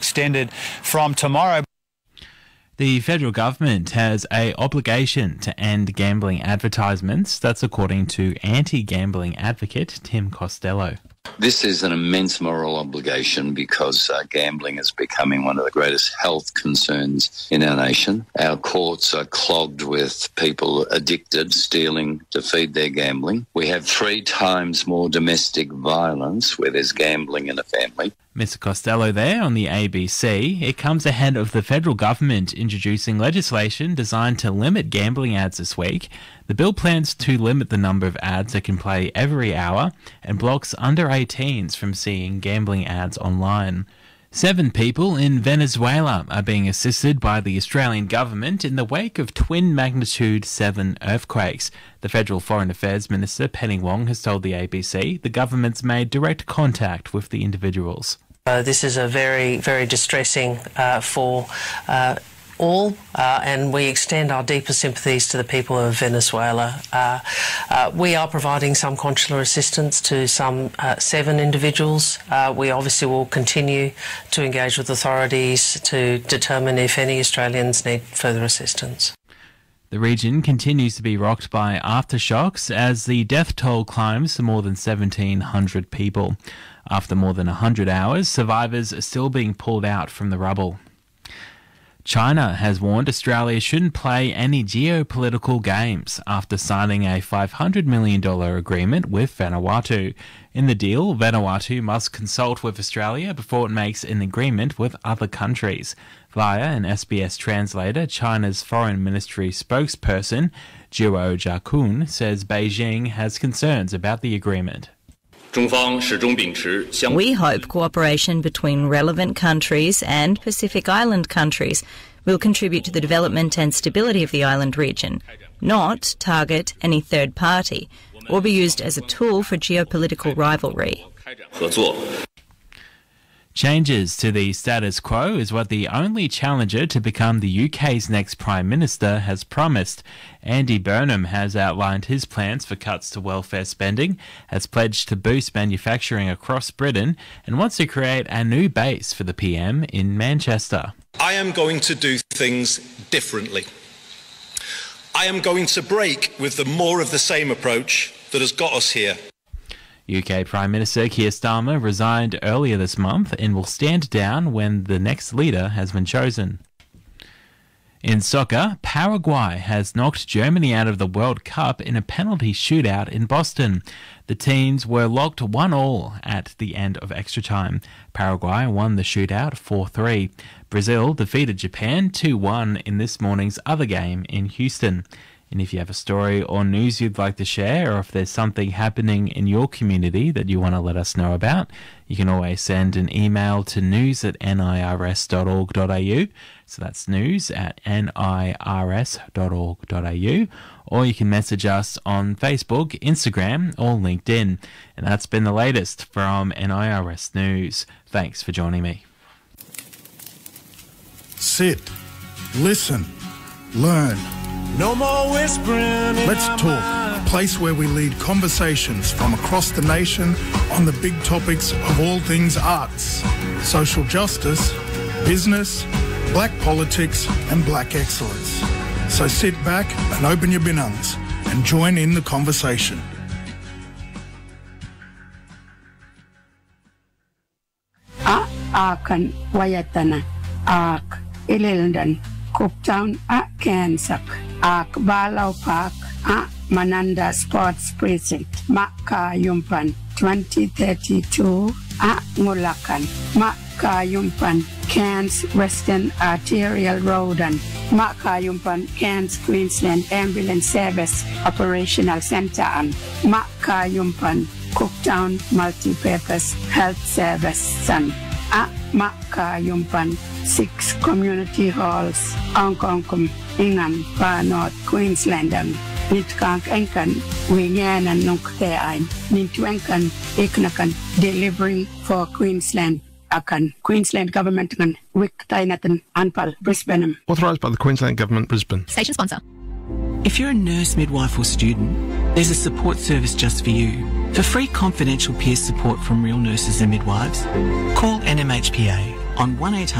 extended from tomorrow. The federal government has an obligation to end gambling advertisements. That's according to anti-gambling advocate Tim Costello. This is an immense moral obligation because gambling is becoming one of the greatest health concerns in our nation. Our courts are clogged with people addicted, stealing to feed their gambling. We have 3 times more domestic violence where there's gambling in a family. Mr Costello there on the ABC. It comes ahead of the federal government introducing legislation designed to limit gambling ads this week. The bill plans to limit the number of ads that can play every hour and blocks under 18s from seeing gambling ads online. 7 people in Venezuela are being assisted by the Australian government in the wake of twin magnitude 7 earthquakes. The Federal Foreign Affairs Minister Penny Wong has told the ABC the government's made direct contact with the individuals. This is a very, very distressing for all, and we extend our deepest sympathies to the people of Venezuela. We are providing some consular assistance to some 7 individuals. We obviously will continue to engage with authorities to determine if any Australians need further assistance. The region continues to be rocked by aftershocks as the death toll climbs to more than 1,700 people. After more than 100 hours, survivors are still being pulled out from the rubble. China has warned Australia shouldn't play any geopolitical games after signing a $500 million agreement with Vanuatu. In the deal, Vanuatu must consult with Australia before it makes an agreement with other countries. Via an SBS translator, China's Foreign Ministry spokesperson, Zhuo Jiakun, says Beijing has concerns about the agreement. We hope cooperation between relevant countries and Pacific Island countries will contribute to the development and stability of the island region, not target any third party or be used as a tool for geopolitical rivalry. Changes to the status quo is what the only challenger to become the UK's next Prime Minister has promised. Andy Burnham has outlined his plans for cuts to welfare spending, has pledged to boost manufacturing across Britain, and wants to create a new base for the PM in Manchester. I am going to do things differently. I am going to break with the more of the same approach that has got us here. UK Prime Minister Keir Starmer resigned earlier this month and will stand down when the next leader has been chosen. In soccer, Paraguay has knocked Germany out of the World Cup in a penalty shootout in Boston. The teams were locked 1-1 at the end of extra time. Paraguay won the shootout 4-3. Brazil defeated Japan 2-1 in this morning's other game in Houston. And if you have a story or news you'd like to share, or if there's something happening in your community that you want to let us know about, you can always send an email to news@nirs.org.au. So that's news@nirs.org.au. Or you can message us on Facebook, Instagram, or LinkedIn. And that's been the latest from NIRS News. Thanks for joining me. Sit, listen, learn. No more whispering. Let's talk, a place where we lead conversations from across the nation on the big topics of all things arts, social justice, business, black politics and black excellence. So sit back and open your binungs and join in the conversation. Akan wayatana ak ilildan Cooktown Kansak ak Balau Park Mananda Sports Precinct Maka Yumpan 2032 Ngulakan Maka Yumpan Cairns Western Arterial Road and Maka Yumpan Cairns Queensland Ambulance Service Operational Centre and Maka Yumpan Cooktown Multipurpose Health Service and Maka Yumpan 6 community halls, Angkongkum, Ingan, Far North, Queensland, Nitkank Enkan, Wingan and Nukteain, Nitwenkan, Iknakan, delivering for Queensland, Akan, Queensland Government, and Wick Tainatan, Anpal, Brisbane. Authorised by the Queensland Government, Brisbane. Station sponsor. If you're a nurse, midwife or student, there's a support service just for you. For free confidential peer support from real nurses and midwives, call NMHPA on 1800